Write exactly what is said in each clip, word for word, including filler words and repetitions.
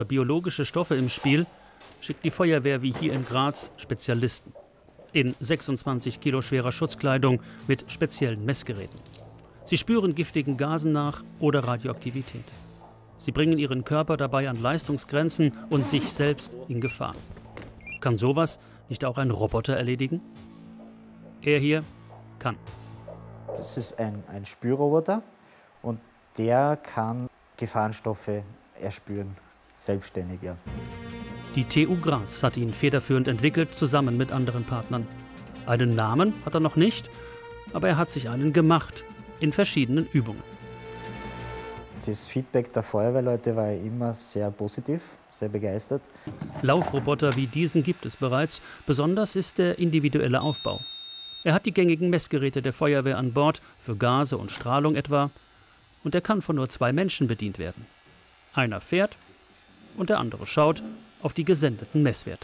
biologische Stoffe im Spiel, schickt die Feuerwehr wie hier in Graz Spezialisten. In sechsundzwanzig Kilo schwerer Schutzkleidung mit speziellen Messgeräten. Sie spüren giftigen Gasen nach oder Radioaktivität. Sie bringen ihren Körper dabei an Leistungsgrenzen und sich selbst in Gefahr. Kann sowas nicht auch ein Roboter erledigen? Er hier kann. Das ist ein, ein Spürroboter und der kann Gefahrenstoffe erspüren, selbstständig. Ja. Die T U Graz hat ihn federführend entwickelt, zusammen mit anderen Partnern. Einen Namen hat er noch nicht, aber er hat sich einen gemacht, in verschiedenen Übungen. Das Feedback der Feuerwehrleute war immer sehr positiv, sehr begeistert. Laufroboter wie diesen gibt es bereits, besonders ist der individuelle Aufbau. Er hat die gängigen Messgeräte der Feuerwehr an Bord, für Gase und Strahlung etwa, und er kann von nur zwei Menschen bedient werden. Einer fährt und der andere schaut auf die gesendeten Messwerte.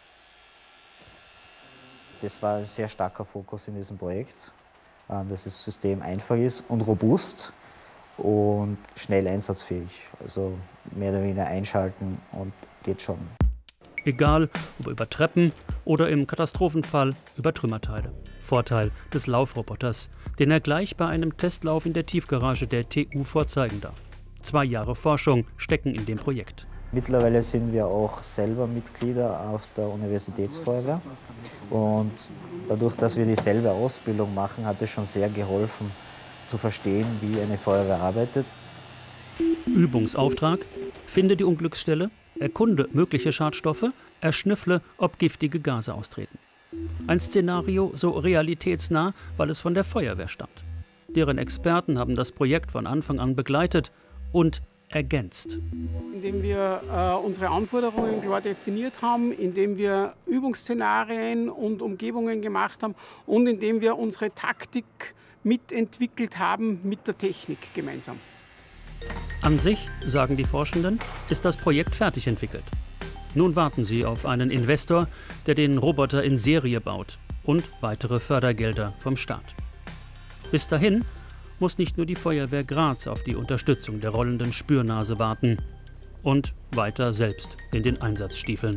Das war ein sehr starker Fokus in diesem Projekt, dass das System einfach ist und robust und schnell einsatzfähig. Also mehr oder weniger einschalten und geht schon. Egal, ob über Treppen oder im Katastrophenfall über Trümmerteile. Vorteil des Laufroboters, den er gleich bei einem Testlauf in der Tiefgarage der T U vorzeigen darf. Zwei Jahre Forschung stecken in dem Projekt. Mittlerweile sind wir auch selber Mitglieder auf der Universitätsfeuerwehr. Und dadurch, dass wir dieselbe Ausbildung machen, hat es schon sehr geholfen, zu verstehen, wie eine Feuerwehr arbeitet. Übungsauftrag: Finde die Unglücksstelle, erkunde mögliche Schadstoffe, erschnüffle, ob giftige Gase austreten. Ein Szenario so realitätsnah, weil es von der Feuerwehr stammt. Deren Experten haben das Projekt von Anfang an begleitet und ergänzt. Indem wir äh, unsere Anforderungen klar definiert haben, indem wir Übungsszenarien und Umgebungen gemacht haben und indem wir unsere Taktik mitentwickelt haben mit der Technik gemeinsam. An sich, sagen die Forschenden, ist das Projekt fertig entwickelt. Nun warten sie auf einen Investor, der den Roboter in Serie baut und weitere Fördergelder vom Staat. Bis dahin muss nicht nur die Feuerwehr Graz auf die Unterstützung der rollenden Spürnase warten und weiter selbst in den Einsatz stiefeln.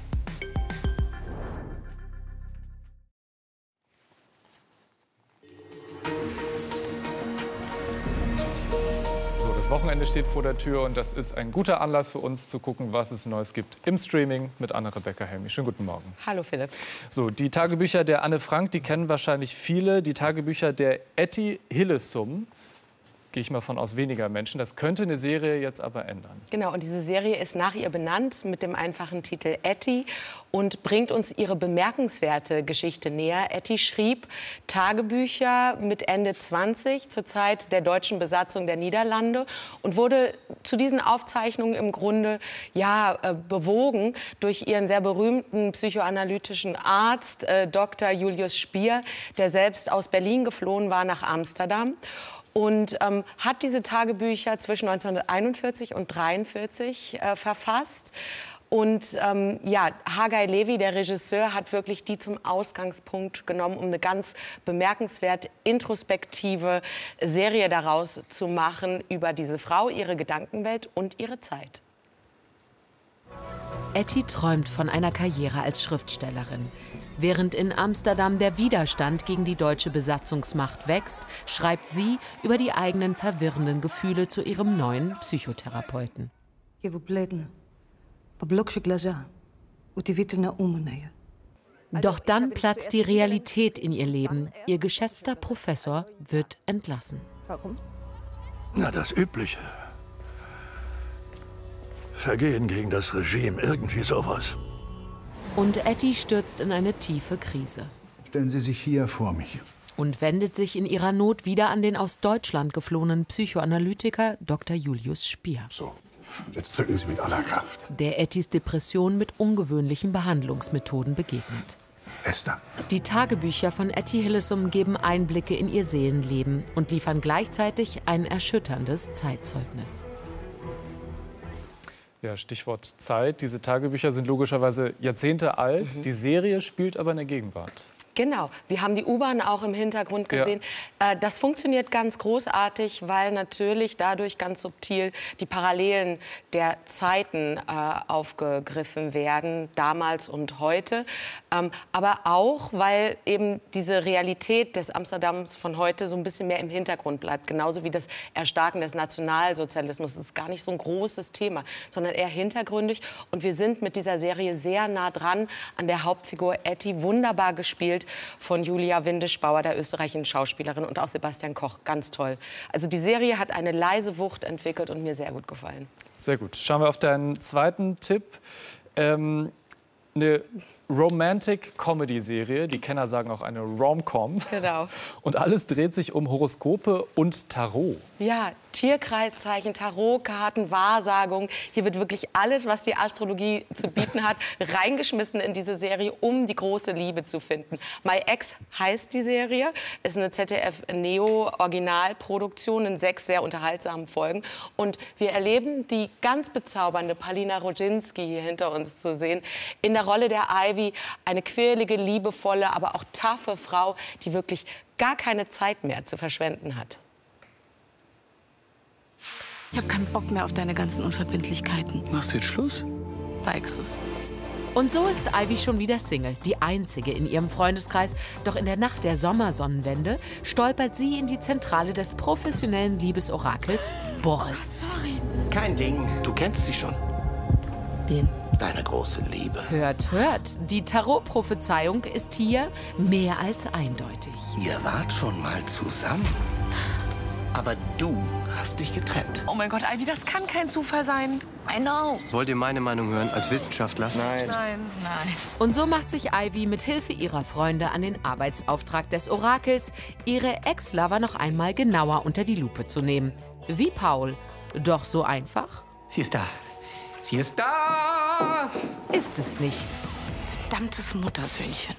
Das Wochenende steht vor der Tür und das ist ein guter Anlass für uns zu gucken, was es Neues gibt im Streaming mit Anne-Rebecca Helmi. Schönen guten Morgen. Hallo Philipp. So, die Tagebücher der Anne Frank, die kennen wahrscheinlich viele. Die Tagebücher der Etty Hillesum, gehe ich mal von aus, weniger Menschen. Das könnte eine Serie jetzt aber ändern. Genau, und diese Serie ist nach ihr benannt mit dem einfachen Titel Etty und bringt uns ihre bemerkenswerte Geschichte näher. Etty schrieb Tagebücher mit Ende zwanzig zur Zeit der deutschen Besatzung der Niederlande und wurde zu diesen Aufzeichnungen im Grunde ja, äh, bewogen durch ihren sehr berühmten psychoanalytischen Arzt, äh, Doktor Julius Spier, der selbst aus Berlin geflohen war nach Amsterdam. Und ähm, hat diese Tagebücher zwischen neunzehnhunderteinundvierzig und neunzehnhundertdreiundvierzig äh, verfasst. Und ähm, ja, Haggai Levy, der Regisseur, hat wirklich die zum Ausgangspunkt genommen, um eine ganz bemerkenswert introspektive Serie daraus zu machen über diese Frau, ihre Gedankenwelt und ihre Zeit. Etty träumt von einer Karriere als Schriftstellerin. Während in Amsterdam der Widerstand gegen die deutsche Besatzungsmacht wächst, schreibt sie über die eigenen verwirrenden Gefühle zu ihrem neuen Psychotherapeuten. Doch dann platzt die Realität in ihr Leben. Ihr geschätzter Professor wird entlassen. Warum? Na, das Übliche. Vergehen gegen das Regime, irgendwie sowas. Und Etty stürzt in eine tiefe Krise. Stellen Sie sich hier vor mich. Und wendet sich in ihrer Not wieder an den aus Deutschland geflohenen Psychoanalytiker Doktor Julius Spier. So, jetzt drücken Sie mit aller Kraft. Der Ettys Depression mit ungewöhnlichen Behandlungsmethoden begegnet. Esther. Die Tagebücher von Etty Hillesum geben Einblicke in ihr Seelenleben und liefern gleichzeitig ein erschütterndes Zeitzeugnis. Ja, Stichwort Zeit. Diese Tagebücher sind logischerweise Jahrzehnte alt. Mhm. Die Serie spielt aber in der Gegenwart. Genau, wir haben die U-Bahn auch im Hintergrund gesehen. Ja. Äh, das funktioniert ganz großartig, weil natürlich dadurch ganz subtil die Parallelen der Zeiten äh, aufgegriffen werden, damals und heute. Ähm, aber auch, weil eben diese Realität des Amsterdams von heute so ein bisschen mehr im Hintergrund bleibt. Genauso wie das Erstarken des Nationalsozialismus. Das ist gar nicht so ein großes Thema, sondern eher hintergründig. Und wir sind mit dieser Serie sehr nah dran an der Hauptfigur Etty, wunderbar gespielt von Julia Windisch-Bauer, der österreichischen Schauspielerin, und auch Sebastian Koch. Ganz toll. Also die Serie hat eine leise Wucht entwickelt und mir sehr gut gefallen. Sehr gut. Schauen wir auf deinen zweiten Tipp. Ähm, eine Romantic-Comedy-Serie, die Kenner sagen auch eine Rom-Com. Genau. Und alles dreht sich um Horoskope und Tarot. Ja, Tierkreiszeichen, Tarotkarten, Wahrsagung. Hier wird wirklich alles, was die Astrologie zu bieten hat, reingeschmissen in diese Serie, um die große Liebe zu finden. My Ex heißt die Serie, ist eine Z D F-Neo-Originalproduktion in sechs sehr unterhaltsamen Folgen. Und wir erleben die ganz bezaubernde Palina Roginski hier hinter uns zu sehen, in der Rolle der Ivy, eine quirlige, liebevolle, aber auch taffe Frau, die wirklich gar keine Zeit mehr zu verschwenden hat. Ich hab keinen Bock mehr auf deine ganzen Unverbindlichkeiten. Machst du jetzt Schluss? Bei Chris. Und so ist Ivy schon wieder Single, die einzige in ihrem Freundeskreis. Doch in der Nacht der Sommersonnenwende stolpert sie in die Zentrale des professionellen Liebesorakels Boris. Sorry. Kein Ding, du kennst sie schon. Den. Deine große Liebe. Hört, hört, die Tarot-Prophezeiung ist hier mehr als eindeutig. Ihr wart schon mal zusammen. Aber du hast dich getrennt. Oh mein Gott, Ivy, das kann kein Zufall sein. I know. Wollt ihr meine Meinung hören als Wissenschaftler? Nein. Nein, nein. Und so macht sich Ivy mit Hilfe ihrer Freunde an den Arbeitsauftrag des Orakels, ihre Ex-Lover noch einmal genauer unter die Lupe zu nehmen. Wie Paul. Doch so einfach? Sie ist da. Sie ist da! Ist es nicht. Verdammtes Muttersöhnchen.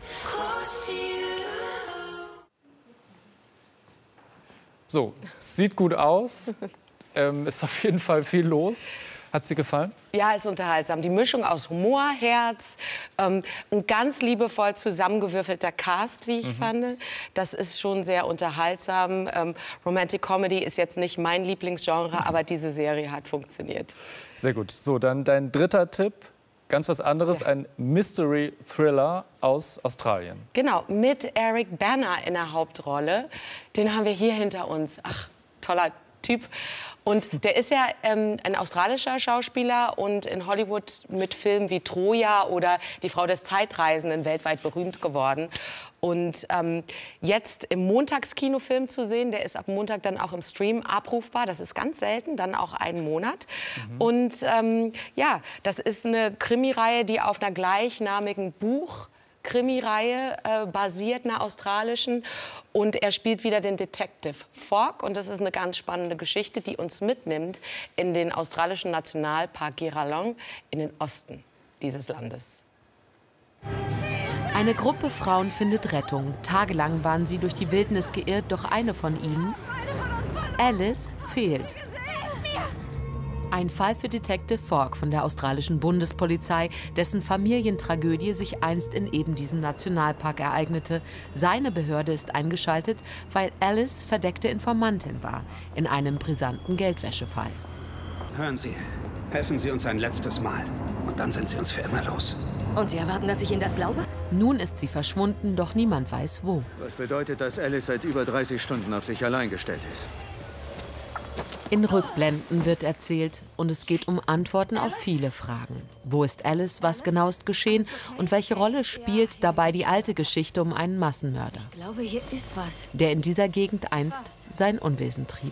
So, sieht gut aus. Ähm, ist auf jeden Fall viel los. Hat sie gefallen? Ja, ist unterhaltsam. Die Mischung aus Humor, Herz, ähm, ein ganz liebevoll zusammengewürfelter Cast, wie ich mhm. fand. Das ist schon sehr unterhaltsam. Ähm, Romantic Comedy ist jetzt nicht mein Lieblingsgenre, aber diese Serie hat funktioniert. Sehr gut. So, dann dein dritter Tipp. Ganz was anderes, ja. Ein Mystery-Thriller aus Australien. Genau, mit Eric Bana in der Hauptrolle. Den haben wir hier hinter uns. Ach, toller Typ. Und der ist ja ähm, ein australischer Schauspieler und in Hollywood mit Filmen wie Troja oder Die Frau des Zeitreisenden weltweit berühmt geworden. Und ähm, jetzt im Montagskinofilm zu sehen, der ist ab Montag dann auch im Stream abrufbar. Das ist ganz selten, dann auch einen Monat. Mhm. Und ähm, ja, das ist eine Krimireihe, die auf einer gleichnamigen Buch Krimireihe äh, basiert, einer australischen. Und er spielt wieder den Detective Fogg. Und das ist eine ganz spannende Geschichte, die uns mitnimmt in den australischen Nationalpark Girralong in den Osten dieses Landes. Eine Gruppe Frauen findet Rettung. Tagelang waren sie durch die Wildnis geirrt, doch eine von ihnen, Alice, fehlt. Ein Fall für Detective Fogg von der australischen Bundespolizei, dessen Familientragödie sich einst in eben diesem Nationalpark ereignete. Seine Behörde ist eingeschaltet, weil Alice verdeckte Informantin war in einem brisanten Geldwäschefall. Hören Sie, helfen Sie uns ein letztes Mal und dann sind Sie uns für immer los. Und Sie erwarten, dass ich Ihnen das glaube? Nun ist sie verschwunden, doch niemand weiß wo. Was bedeutet, dass Alice seit über dreißig Stunden auf sich allein gestellt ist? In Rückblenden wird erzählt und es geht um Antworten auf viele Fragen. Wo ist Alice, was genau ist geschehen und welche Rolle spielt dabei die alte Geschichte um einen Massenmörder, Ich glaube, hier ist was. der in dieser Gegend einst sein Unwesen trieb.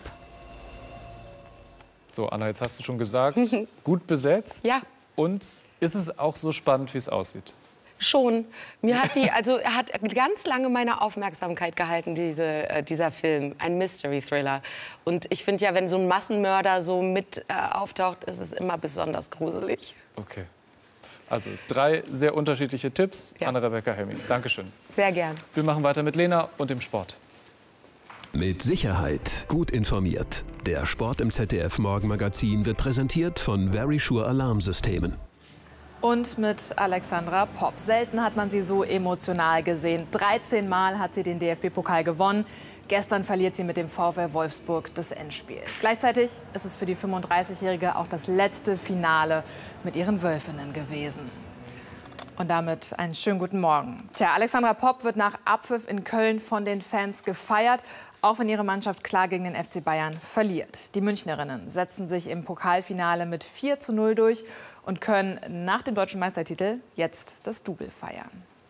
So, Anna, jetzt hast du schon gesagt, gut besetzt. Ja. Und ist es auch so spannend, wie es aussieht? Schon. Mir hat die, also er hat ganz lange meine Aufmerksamkeit gehalten, diese, äh, dieser Film, ein Mystery-Thriller. Und ich finde ja, wenn so ein Massenmörder so mit äh, auftaucht, ist es immer besonders gruselig. Okay. Also drei sehr unterschiedliche Tipps. Ja. Anna-Rebecca Hemming, Dankeschön. Sehr gern. Wir machen weiter mit Lena und dem Sport. Mit Sicherheit gut informiert. Der Sport im Z D F Morgenmagazin wird präsentiert von Verisure Alarmsystemen. Und mit Alexandra Popp. Selten hat man sie so emotional gesehen. dreizehn Mal hat sie den D F B-Pokal gewonnen. Gestern verliert sie mit dem VfL Wolfsburg das Endspiel. Gleichzeitig ist es für die fünfunddreißigjährige auch das letzte Finale mit ihren Wölfinnen gewesen. Und damit einen schönen guten Morgen. Tja, Alexandra Popp wird nach Abpfiff in Köln von den Fans gefeiert, auch wenn ihre Mannschaft klar gegen den F C Bayern verliert. Die Münchnerinnen setzen sich im Pokalfinale mit vier zu null durch und können nach dem deutschen Meistertitel jetzt das Double feiern.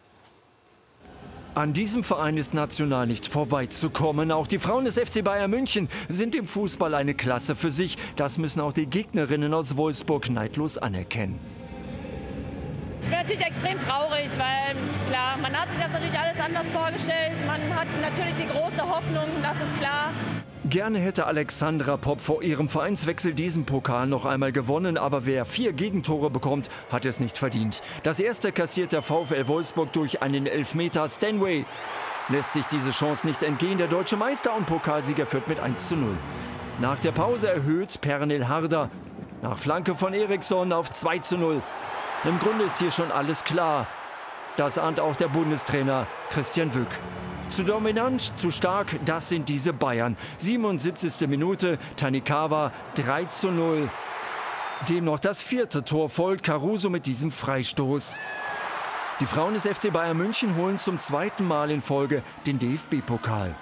An diesem Verein ist national nicht vorbeizukommen. Auch die Frauen des F C Bayern München sind im Fußball eine Klasse für sich. Das müssen auch die Gegnerinnen aus Wolfsburg neidlos anerkennen. Ich bin natürlich extrem traurig, weil klar, man hat sich das natürlich alles anders vorgestellt. Man hat natürlich die große Hoffnung, das ist klar. Gerne hätte Alexandra Popp vor ihrem Vereinswechsel diesen Pokal noch einmal gewonnen, aber wer vier Gegentore bekommt, hat es nicht verdient. Das erste kassiert der VfL Wolfsburg durch einen Elfmeter. Stanway lässt sich diese Chance nicht entgehen. Der deutsche Meister und Pokalsieger führt mit eins zu null. Nach der Pause erhöht Pernil Harder nach Flanke von Eriksson auf zwei zu null. Im Grunde ist hier schon alles klar. Das ahnt auch der Bundestrainer Christian Wück. Zu dominant, zu stark, das sind diese Bayern. siebenundsiebzigste Minute, Tanikawa drei zu null. Dem noch das vierte Tor folgt, Caruso mit diesem Freistoß. Die Frauen des F C Bayern München holen zum zweiten Mal in Folge den D F B-Pokal.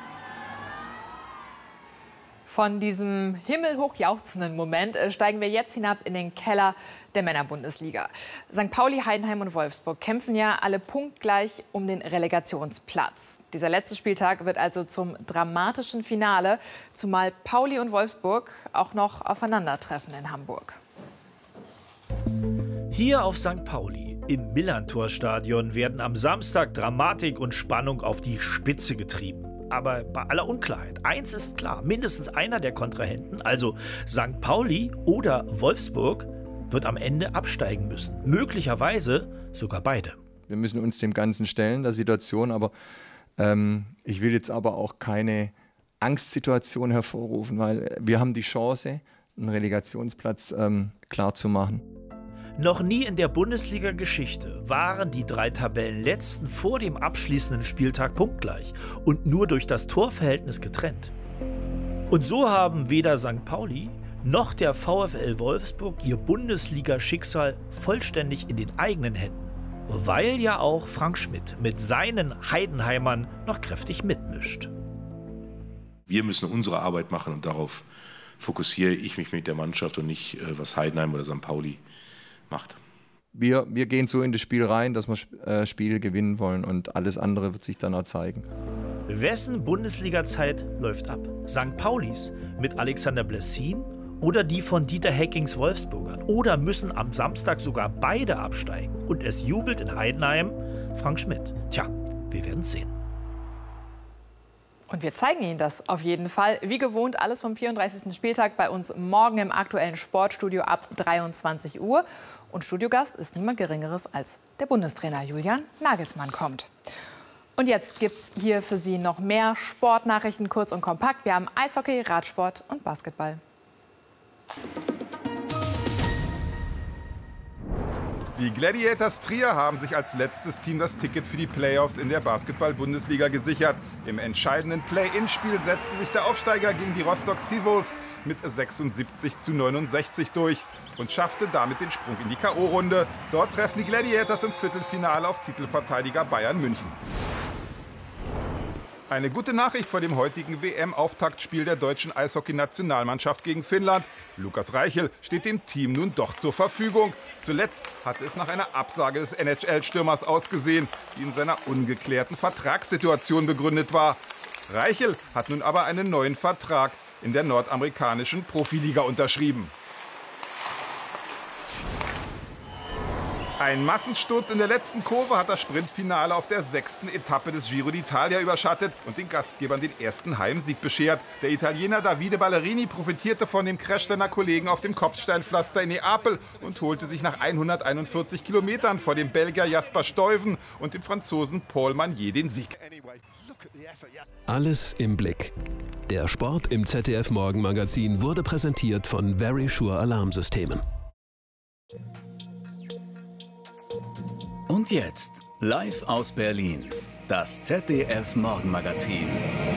Von diesem himmelhoch jauchzenden Moment steigen wir jetzt hinab in den Keller der Männerbundesliga. Sankt Pauli, Heidenheim und Wolfsburg kämpfen ja alle punktgleich um den Relegationsplatz. Dieser letzte Spieltag wird also zum dramatischen Finale, zumal Pauli und Wolfsburg auch noch aufeinandertreffen in Hamburg. Hier auf Sankt Pauli im Millerntor-Stadion werden am Samstag Dramatik und Spannung auf die Spitze getrieben. Aber bei aller Unklarheit, eins ist klar, mindestens einer der Kontrahenten, also Sankt Pauli oder Wolfsburg, wird am Ende absteigen müssen. Möglicherweise sogar beide. Wir müssen uns dem Ganzen stellen, der Situation, aber ähm, ich will jetzt aber auch keine Angstsituation hervorrufen, weil wir haben die Chance, einen Relegationsplatz ähm, klar zu machen. Noch nie in der Bundesliga-Geschichte waren die drei Tabellenletzten vor dem abschließenden Spieltag punktgleich und nur durch das Torverhältnis getrennt. Und so haben weder Sankt Pauli noch der VfL Wolfsburg ihr Bundesliga-Schicksal vollständig in den eigenen Händen, weil ja auch Frank Schmidt mit seinen Heidenheimern noch kräftig mitmischt. Wir müssen unsere Arbeit machen und darauf fokussiere ich mich mit der Mannschaft und nicht, was Heidenheim oder Sankt Pauli macht. Wir, wir gehen so in das Spiel rein, dass wir äh, Spiele gewinnen wollen und alles andere wird sich dann auch zeigen. Wessen Bundesliga-Zeit läuft ab? Sankt Paulis mit Alexander Blessin oder die von Dieter Heckings Wolfsburgern? Oder müssen am Samstag sogar beide absteigen und es jubelt in Heidenheim Frank Schmidt? Tja, wir werden sehen. Und wir zeigen Ihnen das auf jeden Fall. Wie gewohnt, alles vom vierunddreißigsten Spieltag bei uns morgen im aktuellen Sportstudio ab dreiundzwanzig Uhr. Und Studiogast ist niemand Geringeres als der Bundestrainer Julian Nagelsmann kommt. Und jetzt gibt es hier für Sie noch mehr Sportnachrichten, kurz und kompakt. Wir haben Eishockey, Radsport und Basketball. Die Gladiators Trier haben sich als letztes Team das Ticket für die Playoffs in der Basketball-Bundesliga gesichert. Im entscheidenden Play-In-Spiel setzte sich der Aufsteiger gegen die Rostock Seawolves mit sechsundsiebzig zu neunundsechzig durch und schaffte damit den Sprung in die K O-Runde. Dort treffen die Gladiators im Viertelfinale auf Titelverteidiger Bayern München. Eine gute Nachricht vor dem heutigen W M-Auftaktspiel der deutschen Eishockey-Nationalmannschaft gegen Finnland. Lukas Reichel steht dem Team nun doch zur Verfügung. Zuletzt hatte es nach einer Absage des N H L-Stürmers ausgesehen, die in seiner ungeklärten Vertragssituation begründet war. Reichel hat nun aber einen neuen Vertrag in der nordamerikanischen Profiliga unterschrieben. Ein Massensturz in der letzten Kurve hat das Sprintfinale auf der sechsten Etappe des Giro d'Italia überschattet und den Gastgebern den ersten Heimsieg beschert. Der Italiener Davide Ballerini profitierte von dem Crash seiner Kollegen auf dem Kopfsteinpflaster in Neapel und holte sich nach hunderteinundvierzig Kilometern vor dem Belgier Jasper Stuyven und dem Franzosen Paul Magnier den Sieg. Alles im Blick. Der Sport im Z D F Morgenmagazin wurde präsentiert von Verisure Alarmsystemen. Und jetzt, live aus Berlin, das Z D F Morgenmagazin.